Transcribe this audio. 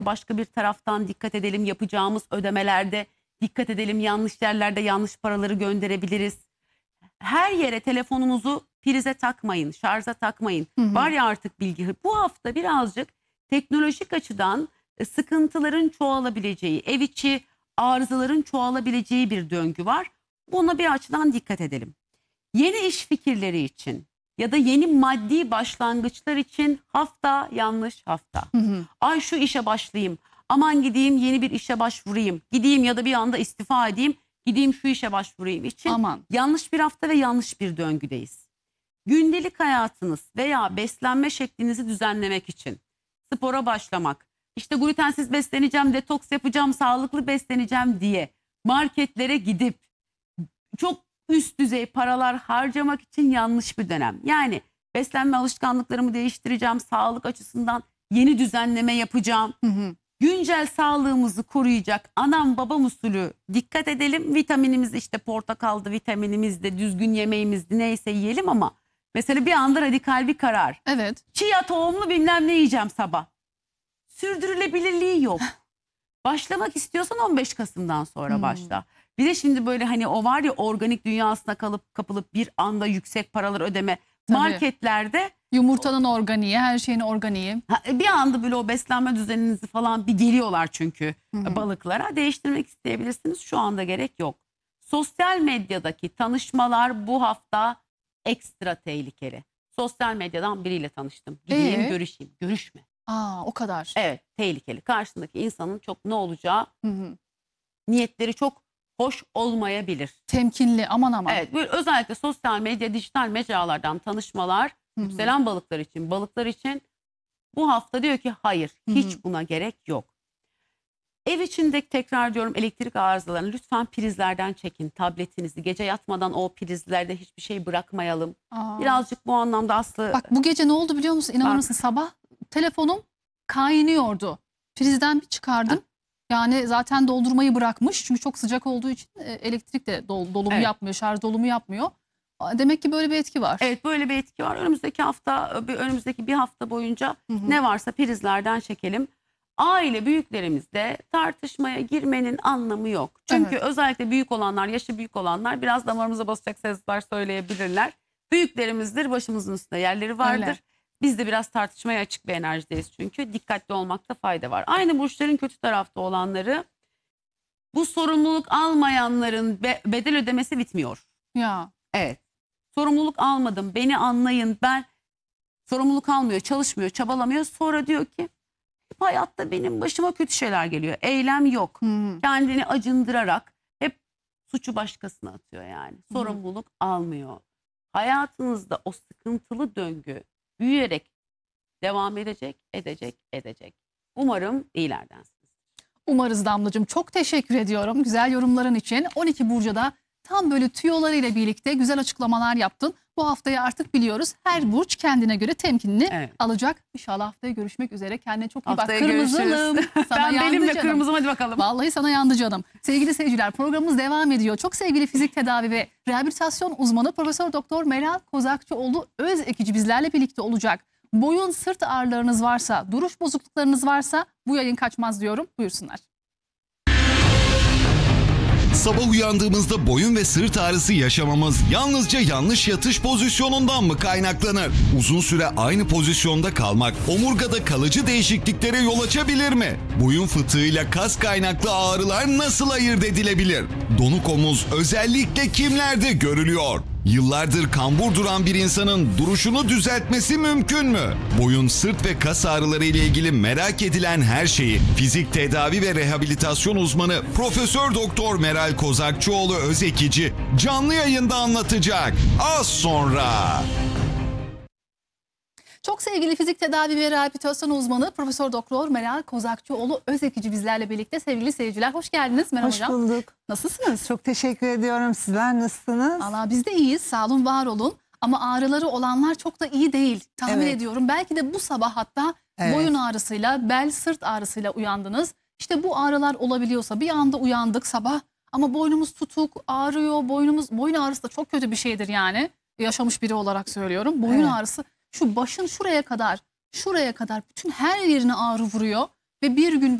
başka bir taraftan dikkat edelim. Yapacağımız ödemelerde dikkat edelim. Yanlış yerlerde yanlış paraları gönderebiliriz. Her yere telefonumuzu prize takmayın, şarja takmayın. Var ya artık bilgi. Bu hafta birazcık teknolojik açıdan sıkıntıların çoğalabileceği, ev içi arızaların çoğalabileceği bir döngü var. Buna bir açıdan dikkat edelim. Yeni iş fikirleri için ya da yeni maddi başlangıçlar için hafta yanlış hafta. Ay şu işe başlayayım, aman gideyim yeni bir işe başvurayım, gideyim ya da bir anda istifa edeyim, gideyim şu işe başvurayım için yanlış bir hafta ve yanlış bir döngüdeyiz. Gündelik hayatınız veya beslenme şeklinizi düzenlemek için spora başlamak, işte glutensiz besleneceğim, detoks yapacağım, sağlıklı besleneceğim diye marketlere gidip çok üst düzey paralar harcamak için yanlış bir dönem. Yani beslenme alışkanlıklarımı değiştireceğim, sağlık açısından yeni düzenleme yapacağım. Güncel sağlığımızı koruyacak anam babam usulü dikkat edelim. Vitaminimiz işte portakaldı, vitaminimiz de düzgün yemeğimizdi neyse yiyelim ama mesela bir anda radikal bir karar. Evet. Chia tohumlu bilmem ne yiyeceğim sabah. Sürdürülebilirliği yok. Başlamak istiyorsan 15 Kasım'dan sonra başla. Bir de şimdi böyle hani o var ya organik dünyasına kapılıp bir anda yüksek paralar ödeme. Tabii. Marketlerde Yumurtanın organiği, her şeyin organiği. bir anda böyle o beslenme düzeninizi falan bir geliyorlar çünkü balıklara. Değiştirmek isteyebilirsiniz. Şu anda gerek yok. Sosyal medyadaki tanışmalar bu hafta ekstra tehlikeli. Sosyal medyadan biriyle tanıştım. Gideyim görüşeyim. Görüşme. O kadar. Evet, tehlikeli. Karşındaki insanın çok ne olacağı niyetleri çok hoş olmayabilir. Temkinli, aman aman. Evet, böyle özellikle sosyal medya, dijital mecralardan tanışmalar yükselen balıklar için. Balıklar için bu hafta diyor ki hayır, hiç buna gerek yok. Ev içinde tekrar diyorum elektrik arızalarını lütfen prizlerden çekin tabletinizi. Gece yatmadan o prizlerde hiçbir şey bırakmayalım. Birazcık bu anlamda Aslı... Bak bu gece ne oldu biliyor musun? İnanır mısın? Sabah telefonum kaynıyordu. Prizden bir çıkardım. Yani zaten doldurmayı bırakmış. Çünkü çok sıcak olduğu için elektrik de dolumu yapmıyor, şarj dolumu yapmıyor. Demek ki böyle bir etki var. Evet, böyle bir etki var. Önümüzdeki bir hafta boyunca ne varsa prizlerden çekelim. Aile büyüklerimizle tartışmaya girmenin anlamı yok. Çünkü özellikle büyük olanlar, yaşı büyük olanlar biraz damarımıza basacak sesler söyleyebilirler. Büyüklerimizdir, başımızın üstünde yerleri vardır. Öyle. Biz de biraz tartışmaya açık bir enerjideyiz çünkü. Dikkatli olmakta fayda var. Aynı burçların kötü tarafta olanları, bu sorumluluk almayanların bedel ödemesi bitmiyor. Ya. Evet. Sorumluluk almadım, beni anlayın, ben sorumluluk almıyor, çalışmıyor, çabalamıyor. Sonra diyor ki hep hayatta benim başıma kötü şeyler geliyor. Eylem yok. Kendini acındırarak hep suçu başkasına atıyor yani. Sorumluluk almıyor. Hayatınızda o sıkıntılı döngü büyüyerek devam edecek. Umarım iyilerdensiniz. Umarız Damlacığım. Çok teşekkür ediyorum güzel yorumların için. 12 burca da tam böyle tüyolarıyla birlikte güzel açıklamalar yaptın. Bu haftayı artık biliyoruz. Her burç kendine göre temkinli alacak. İnşallah haftaya görüşmek üzere. Kendine çok iyi bak. Kırmızılım. Ben benimle kırmızım, hadi bakalım. Vallahi sana yandı canım. Sevgili seyirciler, programımız devam ediyor. Çok sevgili fizik tedavi ve rehabilitasyon uzmanı Profesör Doktor Meral Kozakçıoğlu öz ekici bizlerle birlikte olacak. Boyun sırt ağrılarınız varsa, duruş bozukluklarınız varsa bu yayın kaçmaz diyorum. Buyursunlar. Sabah uyandığımızda boyun ve sırt ağrısı yaşamamız yalnızca yanlış yatış pozisyonundan mı kaynaklanır? Uzun süre aynı pozisyonda kalmak omurgada kalıcı değişikliklere yol açabilir mi? Boyun fıtığıyla kas kaynaklı ağrılar nasıl ayırt edilebilir? Donuk omuz özellikle kimlerde görülüyor? Yıllardır kambur duran bir insanın duruşunu düzeltmesi mümkün mü? Boyun, sırt ve kas ağrıları ile ilgili merak edilen her şeyi fizik tedavi ve rehabilitasyon uzmanı Profesör Doktor Meral Kozakçıoğlu Özekici canlı yayında anlatacak. Az sonra. Çok sevgili fizik tedavi ve rehabilitasyon uzmanı Profesör Doktor Meral Kozakçıoğlu Özekici bizlerle birlikte. Sevgili seyirciler hoş geldiniz Meral Hocam. Hoş bulduk. Nasılsınız? Çok teşekkür ediyorum. Sizler nasılsınız? Valla biz de iyiyiz. Sağ olun, var olun. Ama ağrıları olanlar çok da iyi değil. Tahmin ediyorum. Belki de bu sabah hatta boyun ağrısıyla, bel sırt ağrısıyla uyandınız. İşte bu ağrılar olabiliyorsa bir anda uyandık sabah ama boynumuz tutuk, ağrıyor. Boyun ağrısı da çok kötü bir şeydir yani. Yaşamış biri olarak söylüyorum. Boyun ağrısı şu başın şuraya kadar bütün her yerine ağrı vuruyor. ve bir gün